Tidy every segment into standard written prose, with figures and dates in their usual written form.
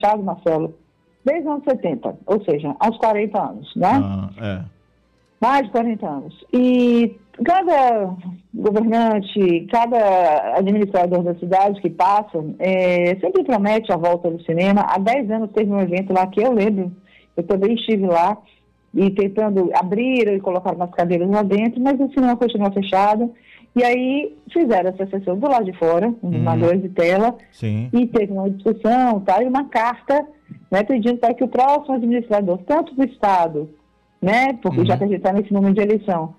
fechado, Marcelo, desde os anos 70, ou seja, aos 40 anos, né? Mais de 40 anos. E cada governante, cada administrador da cidade que passa, sempre promete a volta do cinema. Há 10 anos teve um evento lá que eu lembro, eu também estive lá, e tentando abrir e colocar umas cadeiras lá dentro, mas o cinema continua fechado. E aí fizeram essa sessão do lado de fora, uma grande tela, sim, e teve uma discussão, e uma carta, né, pedindo para que o próximo administrador, tanto do Estado, né, porque já que a gente está nesse momento de eleição,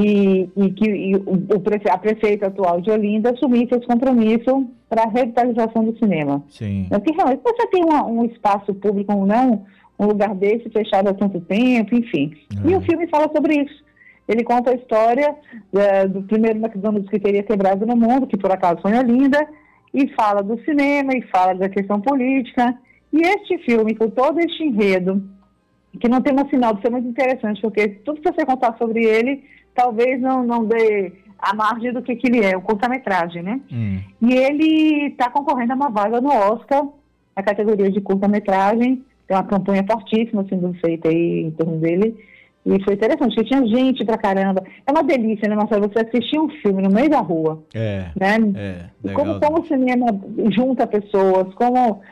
e que a prefeita atual de Olinda assumisse esse compromisso para a revitalização do cinema. Sim. Porque realmente você tem um espaço público, não um lugar desse fechado há tanto tempo, enfim. E o filme fala sobre isso. Ele conta a história do primeiro McDonald's que teria quebrado no mundo, que por acaso foi em Olinda, e fala do cinema, e fala da questão política. E este filme, com todo este enredo, que não tem uma sinopse, é muito interessante, porque tudo que você contar sobre ele, talvez não dê a margem do que ele é, o curta-metragem, né? E ele está concorrendo a uma vaga no Oscar, na categoria de curta-metragem. Tem uma campanha fortíssima sendo feita aí em torno dele. E foi interessante, porque tinha gente pra caramba. É uma delícia, né, Marcelo? Você assistir um filme no meio da rua. Né? Como o cinema junta pessoas, como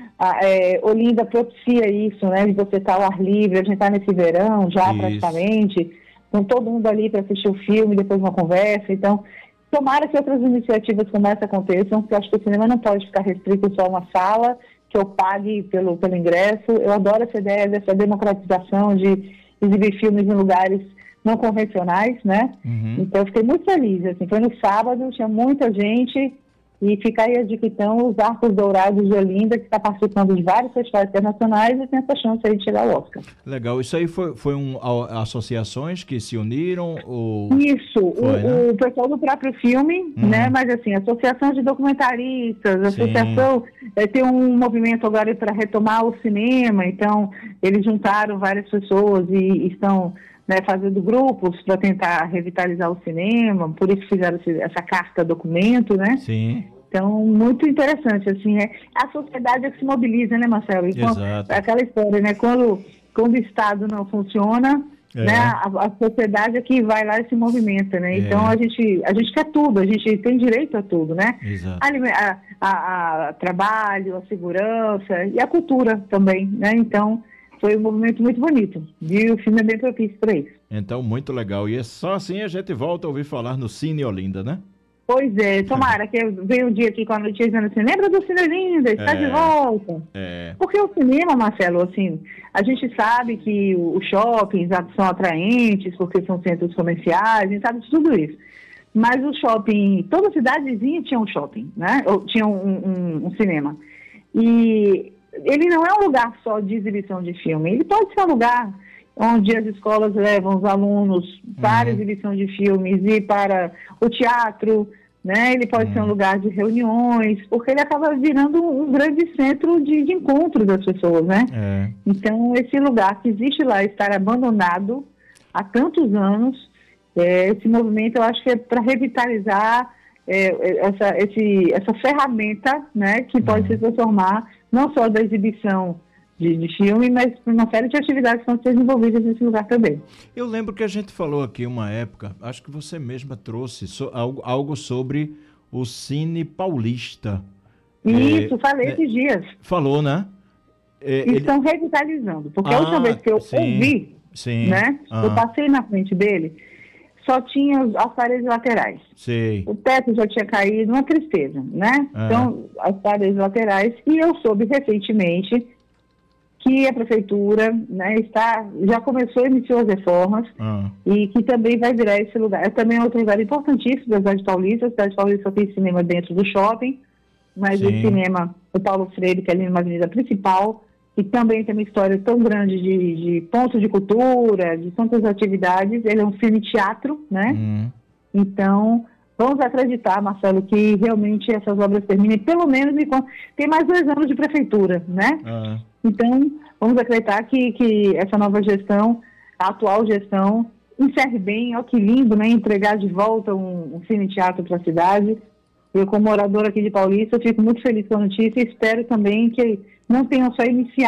Olinda propicia isso, né? De você estar ao ar livre, a gente está nesse verão já praticamente, com todo mundo ali para assistir o filme, depois uma conversa. Então, tomara que outras iniciativas como essa aconteçam, porque eu acho que o cinema não pode ficar restrito só a uma sala, que eu pague pelo ingresso. Eu adoro essa ideia dessa democratização de exibir filmes em lugares não convencionais, né? Então eu fiquei muito feliz, assim, foi no sábado, tinha muita gente, e fica aí a dica, então, os Arcos Dourados de Olinda, que está participando de vários festivais internacionais e tem essa chance aí de chegar ao Oscar. Legal, isso aí foi associações que se uniram? Isso, o pessoal do próprio filme, né? Mas assim, associação de documentaristas, associação, tem um movimento agora para retomar o cinema, então eles juntaram várias pessoas e estão, né, fazendo grupos para tentar revitalizar o cinema, por isso fizeram essa carta documento, né? Sim. Então, muito interessante, assim, a sociedade é que se mobiliza, né, Marcelo? Exato. Aquela história, né, quando o Estado não funciona, né, a sociedade é que vai lá e se movimenta, né? Então, a gente quer tudo, a gente tem direito a tudo, né? Exato. A trabalho, a segurança e a cultura também, né? Então, foi um movimento muito bonito. E o filme é bem propício para isso. Então, muito legal. E é só assim a gente volta a ouvir falar no Cine Olinda, né? Pois é, tomara que venha um dia aqui com a notícia dizendo assim, lembra do Cine Olinda, está de volta. Porque o cinema, Marcelo, assim, a gente sabe que os shoppings são atraentes, porque são centros comerciais, a gente sabe de tudo isso. Mas o shopping, toda cidadezinha tinha um shopping, né? Ou tinha um cinema. E ele não é um lugar só de exibição de filme, ele pode ser um lugar onde as escolas levam os alunos para a exibição de filmes e para o teatro, né? Ele pode ser um lugar de reuniões, porque ele acaba virando um grande centro de encontro das pessoas, né? Então, esse lugar que existe lá, estar abandonado há tantos anos, esse movimento eu acho que é para revitalizar essa ferramenta, né, que pode se transformar não só da exibição de filme, mas uma série de atividades que vão ser desenvolvidas nesse lugar também. Eu lembro que a gente falou aqui uma época, acho que você mesma trouxe algo sobre o Cine Paulista. Isso, falei esses dias. Falou, né? Estão revitalizando, porque a última vez que eu ouvi, né, eu passei na frente dele, só tinha as paredes laterais. O teto já tinha caído, uma tristeza, né? Então, as paredes laterais, e eu soube recentemente que a prefeitura, né, já começou, iniciou as reformas, e que também vai virar esse lugar. Também é outro lugar importantíssimo da cidade paulista. A cidade paulista só tem cinema dentro do shopping, mas o cinema, o Paulo Freire, que é ali numa avenida principal, e também tem uma história tão grande de pontos de cultura, de tantas atividades. Ele é um cine-teatro, né? Então, vamos acreditar, Marcelo, que realmente essas obras terminem, pelo menos, tem mais 2 anos de prefeitura, né? Então, vamos acreditar que essa nova gestão, a atual gestão, encerre bem. Olha que lindo, né? Entregar de volta um cine-teatro para a cidade. Eu, como moradora aqui de Paulista, fico muito feliz com a notícia e espero também que não tenham só iniciado